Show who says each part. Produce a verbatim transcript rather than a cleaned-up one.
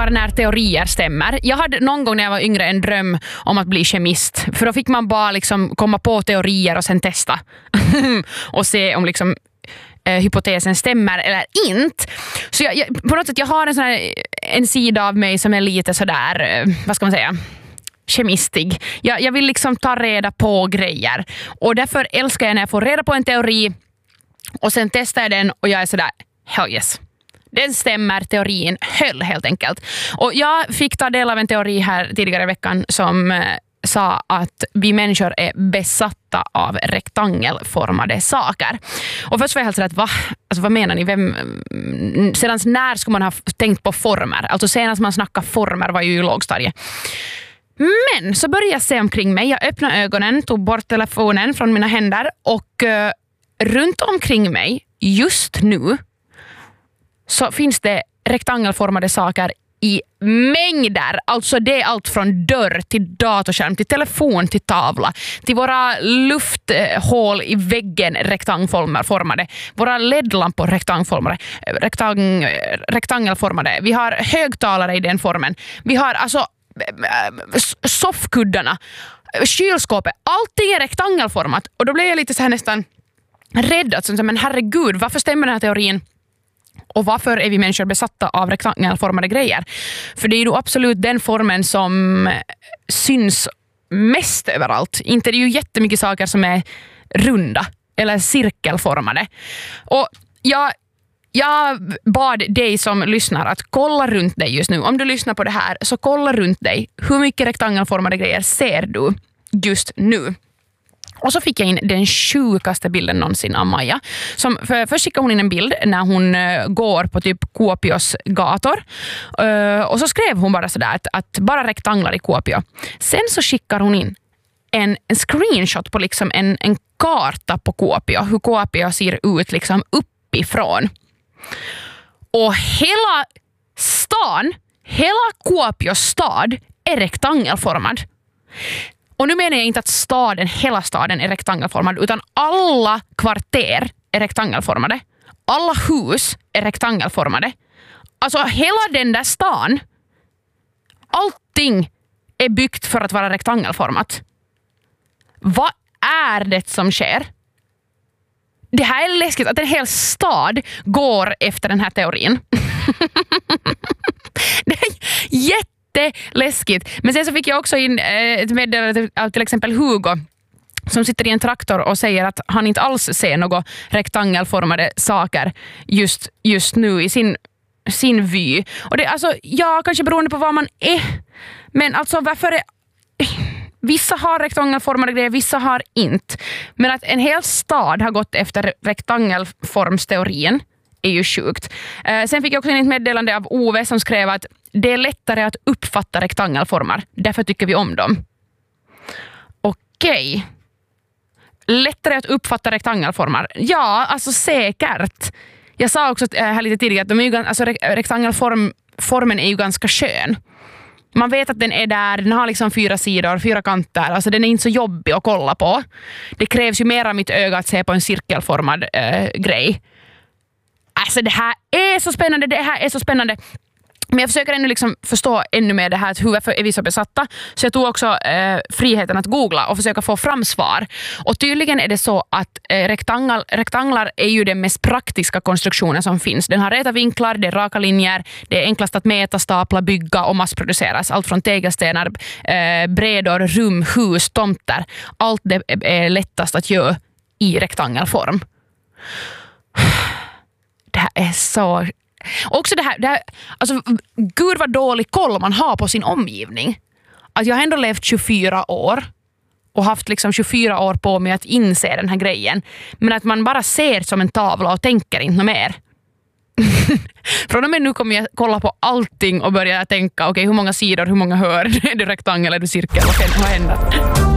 Speaker 1: förklara när teorier stämmer. Jag hade någon gång när jag var yngre en dröm om att bli kemist. För då fick man bara liksom komma på teorier och sen testa. och se om liksom eh, hypotesen stämmer eller inte. Så jag, jag, på något sätt jag har en, sån här, en sida av mig som är lite sådär, eh, vad ska man säga, kemistig. Jag, jag vill liksom ta reda på grejer. Och därför älskar jag när jag får reda på en teori och sen testar jag den och jag är sådär, hell yes. Den stämmer, teorin höll helt enkelt. Och jag fick ta del av en teori här tidigare i veckan som eh, sa att vi människor är besatta av rektangelformade saker. Och först var jag helt sådär att va? Alltså, vad menar ni? Vem, sedan när ska man ha tänkt på former? Alltså senast man snackade former var ju i lågstadiet. Men så började jag se omkring mig. Jag öppnade ögonen, tog bort telefonen från mina händer och eh, runt omkring mig just nu så finns det rektangelformade saker i mängder. Alltså det är allt från dörr till datorskärm, till telefon, till tavla, till våra lufthål i väggen rektangelformade, våra L E D-lampor rektangelformade, rektang, rektangelformade. Vi har högtalare i den formen. Vi har alltså soffkuddarna, kylskåpet, allting är rektangelformat. Och då blev jag lite så här nästan rädd att men herregud, varför stämmer den här teorin? Och varför är vi människor besatta av rektangelformade grejer? För det är ju absolut den formen som syns mest överallt. Inte det är ju jättemycket saker som är runda eller cirkelformade. Och jag, jag bad dig som lyssnar att kolla runt dig just nu. Om du lyssnar på det här så kolla runt dig. Hur mycket rektangelformade grejer ser du just nu? Och så fick jag in den sjukaste bilden någonsin av Maja. Som, för, först skickade hon in en bild när hon uh, går på typ Kuopios gator. Uh, och så skrev hon bara sådär att, att bara rektanglar i Kuopio. Sen så skickar hon in en, en screenshot på liksom en, en karta på Kuopio. Hur Kuopio ser ut liksom uppifrån. Och hela stan, hela Kuopios stad är rektangelformad. Och nu menar jag inte att staden, hela staden är rektangelformad, utan alla kvarter är rektangelformade. Alla hus är rektangelformade. Alltså hela den där stan, allting är byggt för att vara rektangelformat. Vad är det som sker? Det här är läskigt att en hel stad går efter den här teorin. Det är jätte läskigt. Men sen så fick jag också in ett meddelande av till exempel Hugo som sitter i en traktor och säger att han inte alls ser några rektangelformade saker just, just nu i sin, sin vy. Och det alltså, ja, kanske beroende på vad man är. Men alltså varför är... Vissa har rektangelformade grejer, vissa har inte. Men att en hel stad har gått efter rektangelformsteorin är ju sjukt. Eh, sen fick jag också in ett meddelande av Ove som skrev att det är lättare att uppfatta rektangelformar. Därför tycker vi om dem. Okej. Lättare att uppfatta rektangelformar. Ja, alltså säkert. Jag sa också här lite tidigare att de är ju, alltså, rektangelformen är ju ganska skön. Man vet att den är där, den har liksom fyra sidor, fyra kanter. Alltså den är inte så jobbig att kolla på. Det krävs ju mer av mitt öga att se på en cirkelformad äh, grej. Alltså det här är så spännande, det här är så spännande. Men jag försöker ännu liksom förstå ännu mer det här, hur varför är vi så besatta. Så jag tog också eh, friheten att googla och försöka få fram svar. Och tydligen är det så att eh, rektanglar, rektanglar är ju den mest praktiska konstruktionen som finns. Den har räta vinklar, det är raka linjer, det är enklast att mäta, stapla, bygga och massproduceras. Allt från tegelstenar, eh, brädor, rum, hus, tomter. Allt det är lättast att göra i rektangelform. Det här är så... Också det här, det här, alltså gud vad dålig koll man har på sin omgivning. Att jag har ändå levt tjugofyra år och haft liksom tjugofyra år på mig att inse den här grejen. Men att man bara ser som en tavla och tänker inte mer. Från och med nu kommer jag kolla på allting och börja tänka, okej, okay, hur många sidor, hur många hör, är det rektangel, är det cirkel, vad händer?